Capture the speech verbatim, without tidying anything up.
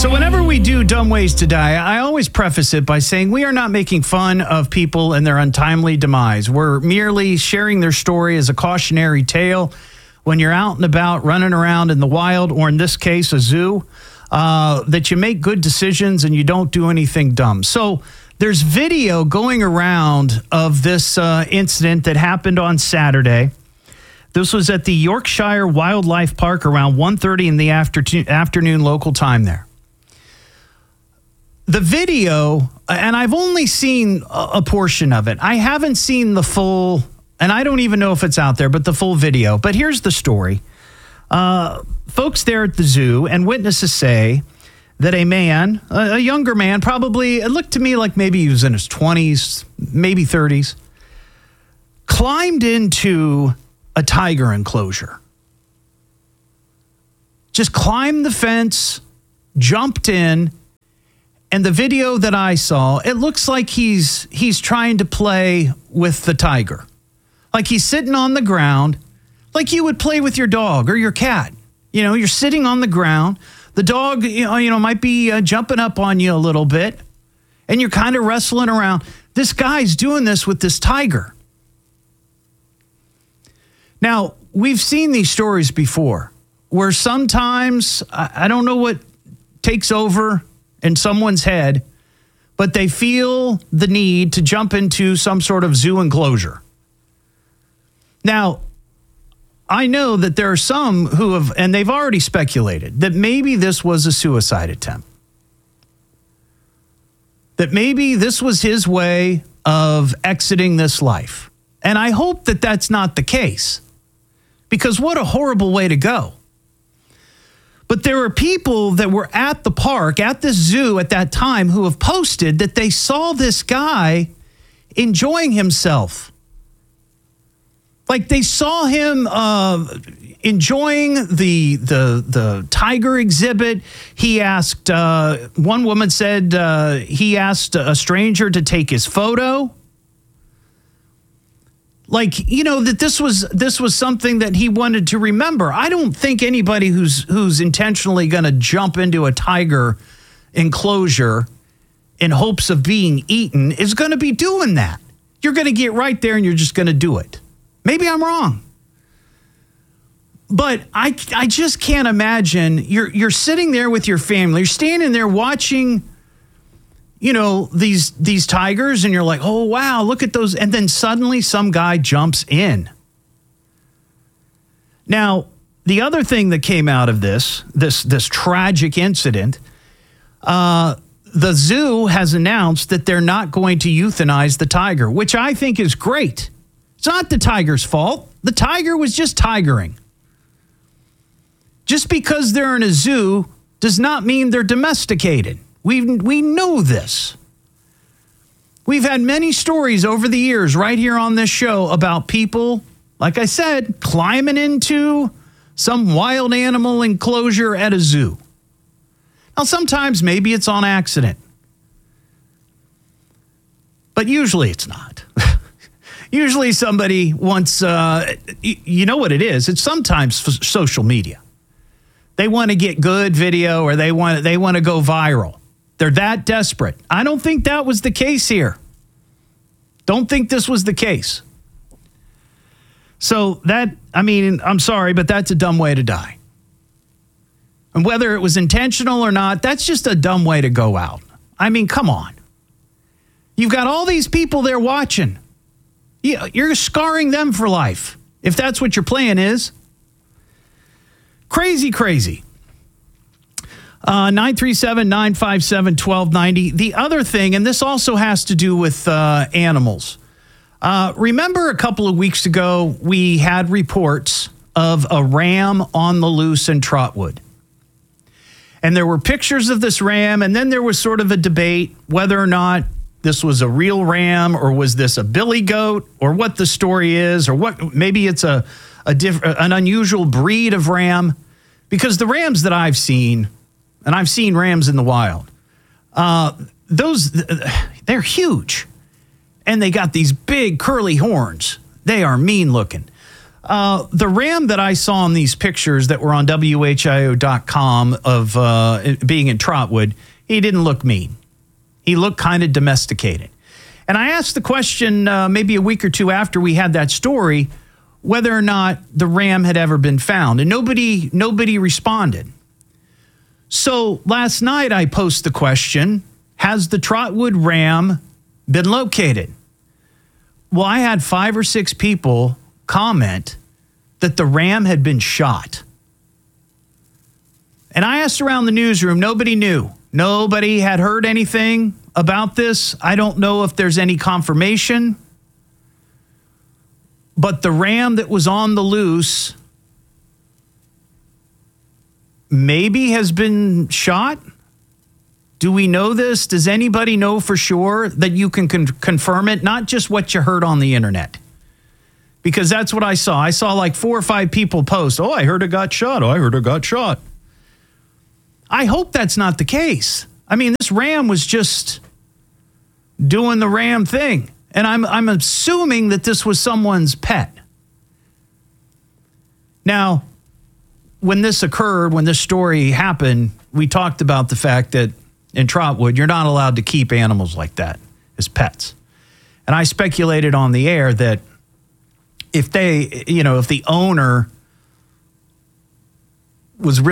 So whenever we do Dumb Ways to Die, I always preface it by saying we are not making fun of people and their untimely demise. We're merely sharing their story as a cautionary tale when you're out and about running around in the wild, or in this case, a zoo, uh, that you make good decisions and you don't do anything dumb. So there's video going around of this uh, incident that happened on Saturday. This was at the Yorkshire Wildlife Park around one thirty in the after- afternoon local time there. The video, and I've only seen a portion of it. I haven't seen the full, and I don't even know if it's out there, but the full video. But here's the story. Uh, folks there at the zoo and witnesses say that a man, a younger man, probably, it looked to me like maybe he was in his twenties, maybe thirties, climbed into a tiger enclosure. Just climbed the fence, jumped in. And the video that I saw, it looks like he's he's trying to play with the tiger. Like he's sitting on the ground, like you would play with your dog or your cat. You know, you're sitting on the ground. The dog, you know, you know might be uh, jumping up on you a little bit, and you're kind of wrestling around. This guy's doing this with this tiger. Now, we've seen these stories before, where sometimes, I, I don't know what takes over in someone's head, but they feel the need to jump into some sort of zoo enclosure. Now, I know that there are some who have, and they've already speculated, that maybe this was a suicide attempt. That maybe this was his way of exiting this life. And I hope that that's not the case, because what a horrible way to go. But there are people that were at the park, at this zoo at that time, who have posted that they saw this guy enjoying himself. Like they saw him uh, enjoying the, the, the tiger exhibit. He asked, uh, one woman said uh, he asked a stranger to take his photo. Like, you know, that this was this was something that he wanted to remember. I don't think anybody who's who's intentionally going to jump into a tiger enclosure in hopes of being eaten is going to be doing that. You're going to get right there and you're just going to do it. Maybe I'm wrong. But I I just can't imagine you're you're sitting there with your family. You're standing there watching, you know, these these tigers, and you're like, oh, wow, look at those. And then suddenly some guy jumps in. Now, the other thing that came out of this, this, this tragic incident, uh, the zoo has announced that they're not going to euthanize the tiger, which I think is great. It's not the tiger's fault. The tiger was just tigering. Just because they're in a zoo does not mean they're domesticated. We we know this. We've had many stories over the years right here on this show about people, like I said, climbing into some wild animal enclosure at a zoo. Now, sometimes maybe it's on accident, but usually it's not. Usually somebody wants, uh, you know what it is? It's sometimes social media. They want to get good video, or they want they want to go viral. They're that desperate. I don't think that was the case here. Don't think this was the case. So that, I mean, I'm sorry, but that's a dumb way to die. And whether it was intentional or not, that's just a dumb way to go out. I mean, come on. You've got all these people there watching. You're scarring them for life, if that's what your plan is. Crazy, crazy. Uh, nine three seven, nine five seven, one two nine zero. The other thing, and this also has to do with uh, animals. Uh, remember a couple of weeks ago, we had reports of a ram on the loose in Trotwood. And there were pictures of this ram, and then there was sort of a debate whether or not this was a real ram, or was this a billy goat, or what the story is, or what maybe it's a, a diff, an unusual breed of ram. Because the rams that I've seen, and I've seen rams in the wild, uh, those, they're huge. And they got these big curly horns. They are mean looking. Uh, the ram that I saw in these pictures that were on W H I O dot com of uh, being in Trotwood, he didn't look mean. He looked kind of domesticated. And I asked the question uh, maybe a week or two after we had that story, whether or not the ram had ever been found. And nobody, nobody responded. So last night I posed the question, has the Trotwood ram been located? Well, I had five or six people comment that the ram had been shot. And I asked around the newsroom, nobody knew. Nobody had heard anything about this. I don't know if there's any confirmation. But the ram that was on the loose maybe has been shot. Do we know this? Does anybody know for sure that you can con- confirm it? Not just what you heard on the internet. Because that's what I saw. I saw like four or five people post, oh, I heard it got shot. Oh, I heard it got shot. I hope that's not the case. I mean, this ram was just doing the ram thing. And I'm I'm assuming that this was someone's pet. Now, when this occurred, when this story happened, we talked about the fact that in Trotwood, you're not allowed to keep animals like that as pets. And I speculated on the air that if they, you know, if the owner was really